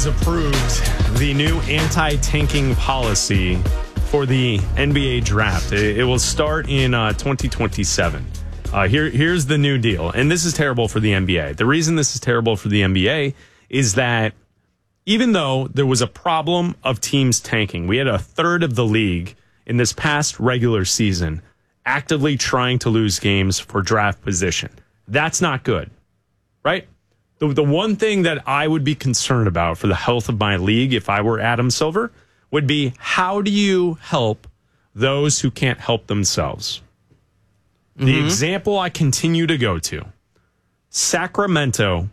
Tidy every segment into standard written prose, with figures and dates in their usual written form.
Approved the new anti-tanking policy for the NBA draft. It will start in 2027. Here's the new deal, and this is terrible for the NBA. The reason this is terrible for the NBA is that even though there was a problem of teams tanking, we had a third of the league in this past regular season actively trying to lose games for draft position. That's not good, right? The one thing that I would be concerned about for the health of my league if I were Adam Silver would be, how do you help those who can't help themselves? Mm-hmm. The example I continue to go to, Sacramento,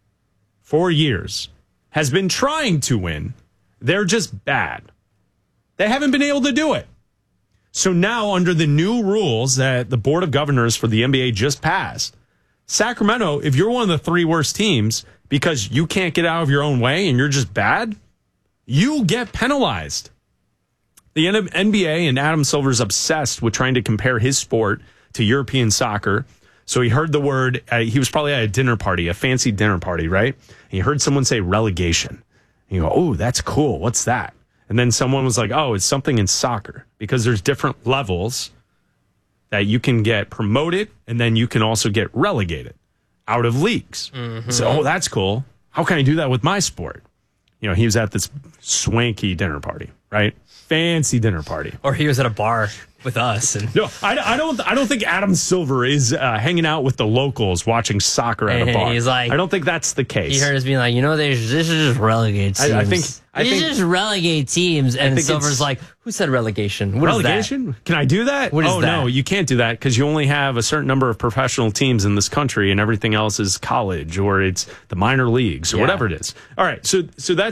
for years, has been trying to win. They're just bad. They haven't been able to do it. So now, under the new rules that the Board of Governors for the NBA just passed, Sacramento, if you're one of the three worst teams because you can't get out of your own way and you're just bad, you get penalized. The NBA and Adam Silver's obsessed with trying to compare his sport to European soccer. So he heard the word, he was probably at a dinner party, a fancy dinner party, right? He heard someone say relegation. And you go, oh, that's cool. What's that? And then someone was like, oh, it's something in soccer, because there's different levels that you can get promoted, and then you can also get relegated out of leagues. Mm-hmm. So, oh, that's cool. How can I do that with my sport? You know, he was at this swanky dinner party, right? Fancy dinner party. Or he was at a bar with us. And no, I don't think Adam Silver is hanging out with the locals watching soccer at a bar. He's like, I don't think that's the case. He heard us being like, this is just relegate teams. I think just relegate teams. And Silver's like, who said relegation? What relegation? Is that? Can I do that? What is that? No, you can't do that because you only have a certain number of professional teams in this country, and everything else is college or it's the minor leagues or whatever it is. All right, so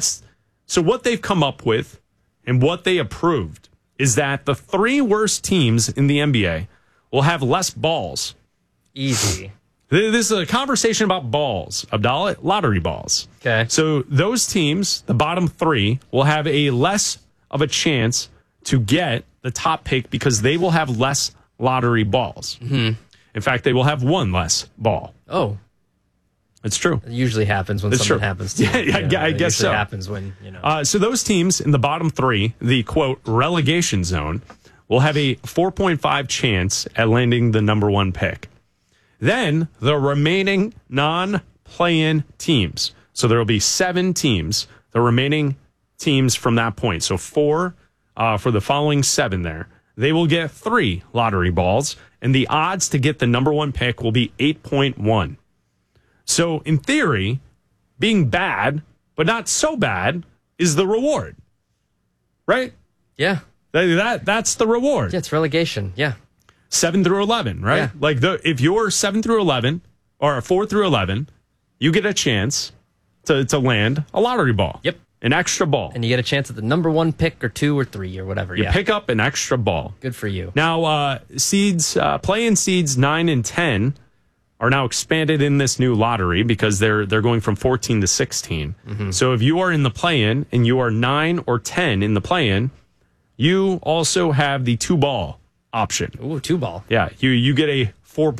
what they've come up with and what they approved is that the three worst teams in the NBA will have less balls. Easy. This is a conversation about balls, Abdallah, lottery balls. Okay. So those teams, the bottom three, will have a less of a chance to get the top pick because they will have less lottery balls. Mm-hmm. In fact, they will have one less ball. Oh. It's true. It usually happens when something happens to you. Yeah, I guess so. It happens when, So those teams in the bottom three, the, quote, relegation zone, will have a 4.5 chance at landing the number one pick. Then the remaining non-play-in teams. So there will be 7 teams, the remaining teams from that point. So 4 for the following 7 there. They will get 3 lottery balls, and the odds to get the number one pick will be 8.1. So, in theory, being bad, but not so bad, is the reward. Right? Yeah. That's the reward. Yeah, it's relegation. Yeah. 7 through 11, right? Yeah. Like, if you're 7 through 11, or 4 through 11, you get a chance to land a lottery ball. Yep. An extra ball. And you get a chance at the number one pick or 2 or 3 or whatever. You pick up an extra ball. Good for you. Now, play-in seeds 9 and 10 are now expanded in this new lottery because they're going from 14 to 16. Mm-hmm. So if you are in the play-in and you are 9 or 10 in the play-in, you also have the 2-ball option. Ooh, 2-ball. Yeah, you get a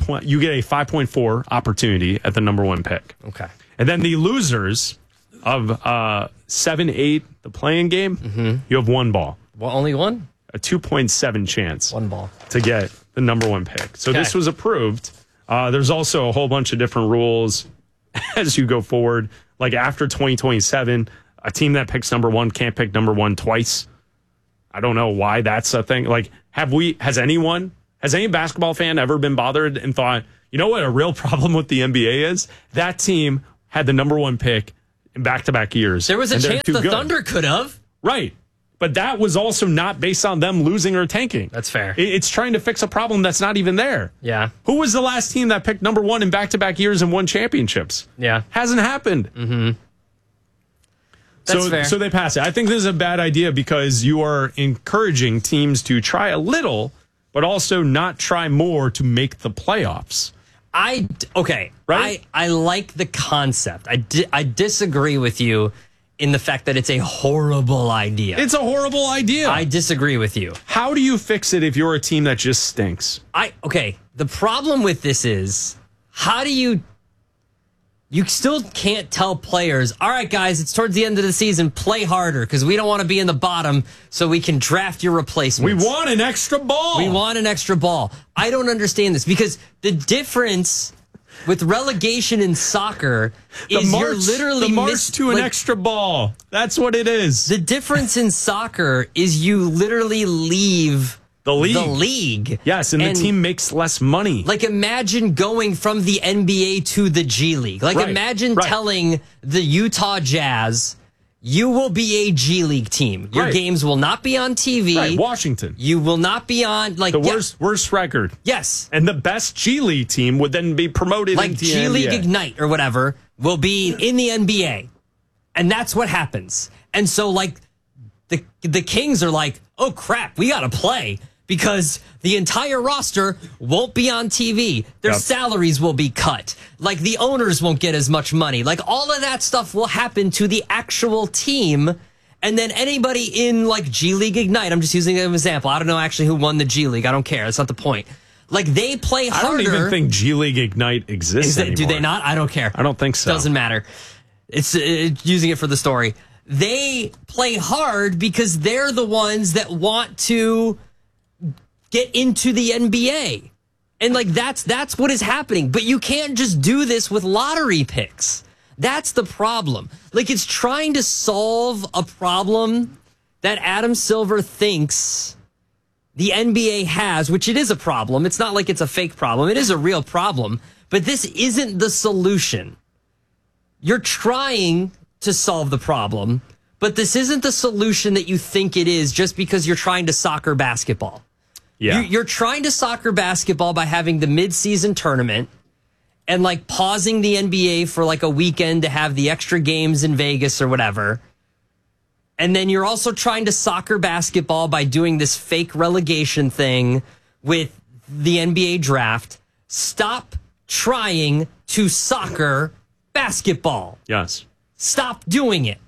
5.4 opportunity at the number one pick. Okay. And then the losers of 7-8, the play-in game, you have 1 ball. Well, only 1? A 2.7 chance. 1 ball. To get the number one pick. So this was approved. There's also a whole bunch of different rules as you go forward. Like after 2027, a team that picks number one can't pick number one twice. I don't know why that's a thing. Like, has any basketball fan ever been bothered and thought, you know what a real problem with the NBA is? That team had the number one pick in back-to-back years. There was a chance the Thunder could have. Right. But that was also not based on them losing or tanking. That's fair. It's trying to fix a problem that's not even there. Yeah. Who was the last team that picked number one in back-to-back years and won championships? Yeah. Hasn't happened. Mm-hmm. That's fair. So they pass it. I think this is a bad idea because you are encouraging teams to try a little, but also not try more to make the playoffs. Right? I like the concept. I disagree with you in the fact that it's a horrible idea. It's a horrible idea. I disagree with you. How do you fix it if you're a team that just stinks? The problem with this is, how do you You still can't tell players, all right, guys, it's towards the end of the season, play harder because we don't want to be in the bottom so we can draft your replacements. We want an extra ball. We want an extra ball. I don't understand this because the difference with relegation in soccer is you're literally the march to an extra ball. That's what it is. The difference in soccer is you literally leave the league. Yes, and the team makes less money. Like, imagine going from the NBA to the G League. Like, imagine telling the Utah Jazz, you will be a G League team. Your games will not be on TV. Right, Washington. You will not be on, like... The worst record. Yes. And the best G League team would then be promoted into the G League NBA. Ignite or whatever will be in the NBA. And that's what happens. And so, like, the Kings are like, oh, crap, we got to play. Because the entire roster won't be on TV. Their salaries will be cut. Like, the owners won't get as much money. Like, all of that stuff will happen to the actual team. And then anybody in, like, G League Ignite, I'm just using it as an example. I don't know actually who won the G League. I don't care. That's not the point. Like, they play harder. I don't even think G League Ignite exists anymore. Do they not? I don't care. I don't think so. Doesn't matter. It's using it for the story. They play hard because they're the ones that want to get into the NBA. And like that's what is happening. But you can't just do this with lottery picks. That's the problem. Like, it's trying to solve a problem that Adam Silver thinks the NBA has, which it is a problem. It's not like it's a fake problem. It is a real problem. But this isn't the solution. You're trying to solve the problem, but this isn't the solution that you think it is just because you're trying to soccer basketball. Yeah. You're trying to soccer basketball by having the mid-season tournament and like pausing the NBA for like a weekend to have the extra games in Vegas or whatever. And then you're also trying to soccer basketball by doing this fake relegation thing with the NBA draft. Stop trying to soccer basketball. Yes. Stop doing it.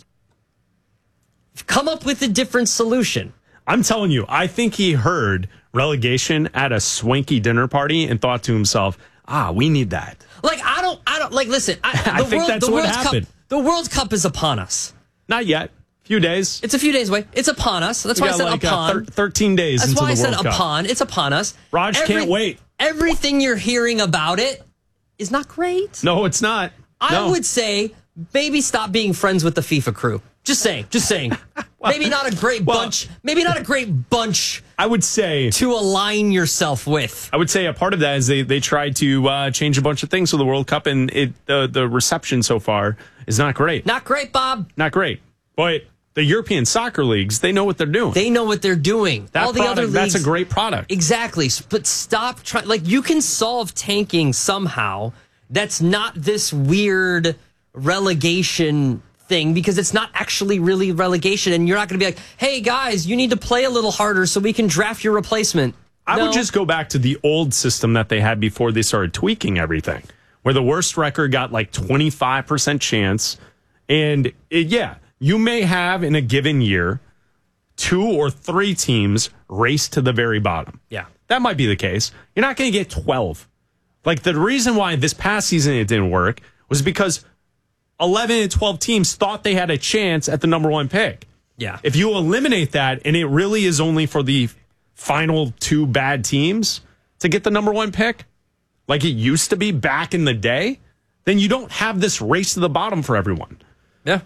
Come up with a different solution. I'm telling you, I think he heard relegation at a swanky dinner party and thought to himself, we need that. Like, I don't like, listen, I think that's what happened. The World Cup is upon us. Not yet. Few days. It's a few days away. It's upon us. That's why I said upon. 13 days That's into why the I World said Cup. upon. It's upon us. Raj can't wait. Everything you're hearing about it is not great. No, it's not. I would say maybe stop being friends with the FIFA crew. Just saying. Well, maybe not a great bunch. Maybe not a great bunch. I would say to align yourself with. I would say a part of that is they tried to change a bunch of things for the World Cup, and the reception so far is not great. Not great, Bob. Not great. But the European soccer leagues, they know what they're doing. They know what they're doing. All the other leagues, that's a great product. Exactly. But stop trying. Like, you can solve tanking somehow. That's not this weird relegation thing, because it's not actually really relegation, and you're not going to be like, hey guys, you need to play a little harder so we can draft your replacement. I would just go back to the old system that they had before they started tweaking everything, where the worst record got like 25% chance, and you may have in a given year 2 or 3 teams race to the very bottom. Yeah, that might be the case. You're not going to get 12. Like, the reason why this past season it didn't work was because 11 and 12 teams thought they had a chance at the number 1 pick. Yeah. If you eliminate that, and it really is only for the final 2 bad teams to get the number 1 pick, like it used to be back in the day, then you don't have this race to the bottom for everyone. Yeah.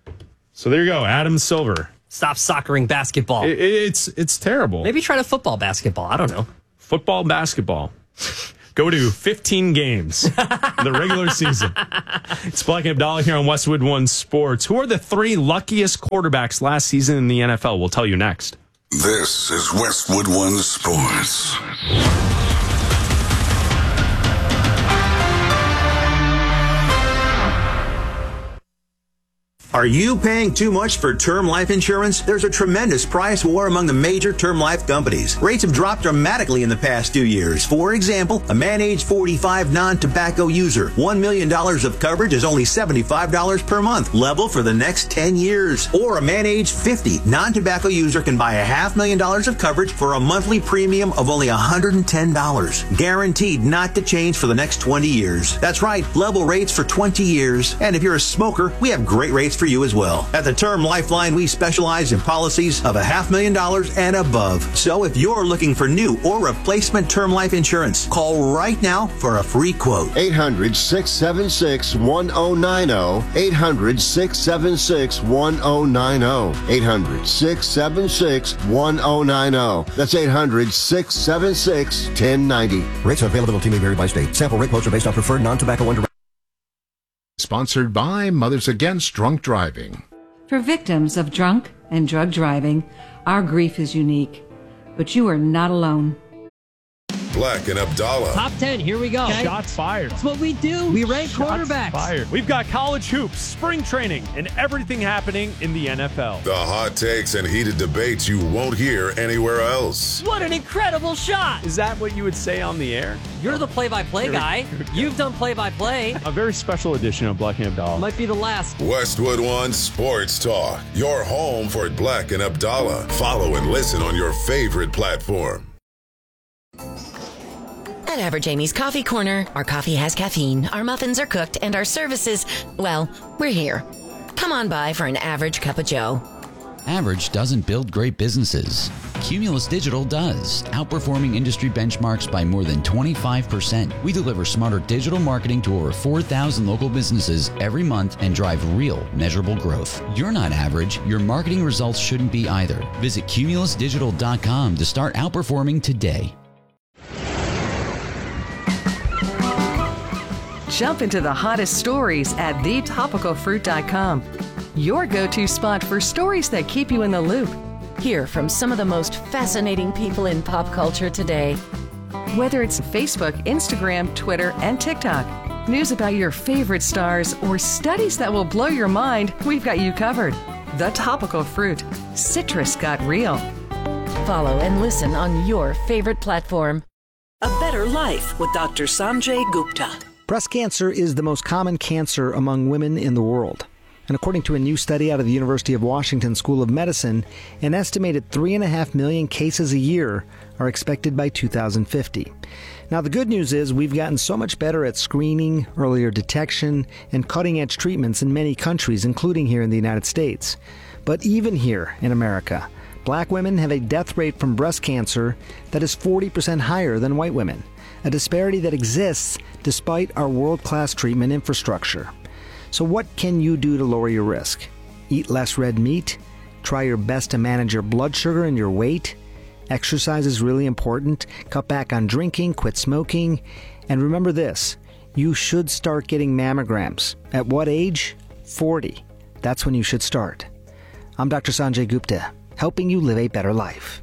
So there you go, Adam Silver. Stop soccering basketball. It's terrible. Maybe try to football basketball. I don't know. Football basketball. Go to 15 games in the regular season. It's Black and Abdallah here on Westwood One Sports. Who are the 3 luckiest quarterbacks last season in the NFL? We'll tell you next. This is Westwood One Sports. Are you paying too much for term life insurance? There's a tremendous price war among the major term life companies. Rates have dropped dramatically in the past 2 years. For example, a man age 45 non-tobacco user, $1 million of coverage is only $75 per month, level for the next 10 years. Or a man age 50 non-tobacco user can buy $500,000 of coverage for a monthly premium of only $110. Guaranteed not to change for the next 20 years. That's right, level rates for 20 years. And if you're a smoker, we have great rates for you as well. At the Term Lifeline, we specialize in policies of $500,000 and above. So if you're looking for new or replacement term life insurance, call right now for a free quote. 800-676-1090. 800-676-1090. 800-676-1090. That's 800-676-1090. Rates availability may vary by state. Sample rate quotes are based on preferred non-tobacco underwriting. Sponsored by Mothers Against Drunk Driving. For victims of drunk and drug driving, our grief is unique, but you are not alone. Black and Abdallah. Top 10, here we go. Okay. Shots fired. That's what we do. We rank Shots quarterbacks. fired. We've got college hoops, spring training, and everything happening in the NFL. The hot takes and heated debates you won't hear anywhere else. What an incredible shot. Is that what you would say on the air? You're the play-by-play guy. You've done play-by-play. A very special edition of Black and Abdallah. Might be the last. Westwood One Sports Talk. Your home for Black and Abdallah. Follow and listen on your favorite platform. At Average Amy's Coffee Corner, our coffee has caffeine, our muffins are cooked, and our services, well, we're here. Come on by for an average cup of joe. Average doesn't build great businesses. Cumulus Digital does, outperforming industry benchmarks by more than 25%. We deliver smarter digital marketing to over 4,000 local businesses every month and drive real, measurable growth. You're not average. Your marketing results shouldn't be either. Visit cumulusdigital.com to start outperforming today. Jump into the hottest stories at thetopicalfruit.com. Your go-to spot for stories that keep you in the loop. Hear from some of the most fascinating people in pop culture today. Whether it's Facebook, Instagram, Twitter, and TikTok, news about your favorite stars, or studies that will blow your mind, we've got you covered. The Topical Fruit. Citrus got real. Follow and listen on your favorite platform. A Better Life with Dr. Sanjay Gupta. Breast cancer is the most common cancer among women in the world. And according to a new study out of the University of Washington School of Medicine, an estimated 3.5 million cases a year are expected by 2050. Now, the good news is we've gotten so much better at screening, earlier detection, and cutting-edge treatments in many countries, including here in the United States. But even here in America, black women have a death rate from breast cancer that is 40% higher than white women, a disparity that exists despite our world-class treatment infrastructure. So what can you do to lower your risk? Eat less red meat? Try your best to manage your blood sugar and your weight? Exercise is really important. Cut back on drinking, quit smoking. And remember this, you should start getting mammograms. At what age? 40. That's when you should start. I'm Dr. Sanjay Gupta, helping you live a better life.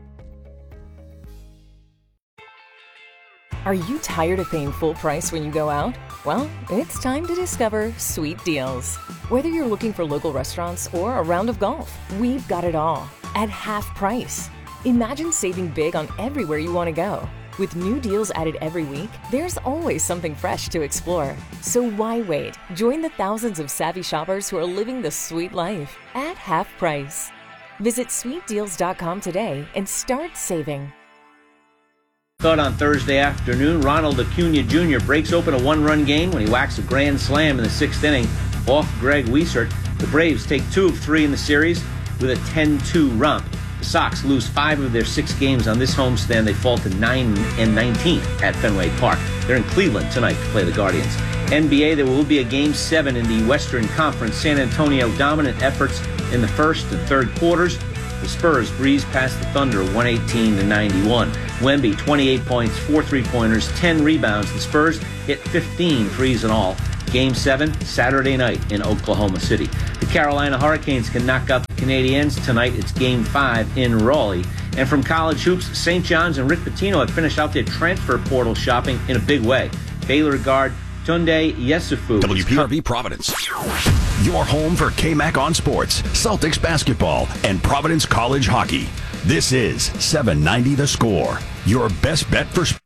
Are you tired of paying full price when you go out? Well, it's time to discover Sweet Deals. Whether you're looking for local restaurants or a round of golf, we've got it all at half price. Imagine saving big on everywhere you want to go. With new deals added every week, there's always something fresh to explore. So why wait? Join the thousands of savvy shoppers who are living the sweet life at half price. Visit sweetdeals.com today and start saving. Thought on Thursday afternoon, Ronald Acuna Jr. breaks open a one-run game when he whacks a grand slam in the sixth inning off Greg Wiesert. The Braves take 2 of 3 in the series with a 10-2 romp. The Sox lose 5 of their 6 games on this homestand. They fall to 9-19 at Fenway Park. They're in Cleveland tonight to play the Guardians. NBA, there will be a Game 7 in the Western Conference. San Antonio dominant efforts in the first and third quarters. The Spurs breeze past the Thunder 118-91. Wemby, 28 points, 4 3-pointers, 10 rebounds. The Spurs hit 15 threes in all. Game 7, Saturday night in Oklahoma City. The Carolina Hurricanes can knock out the Canadiens. Tonight it's Game 5 in Raleigh. And from college hoops, St. John's and Rick Pitino have finished out their transfer portal shopping in a big way. Baylor guard Tunde Yesufu. WPRB Providence. Your home for KMAC on sports, Celtics basketball, and Providence College hockey. This is 790 The Score. Your best bet for sports.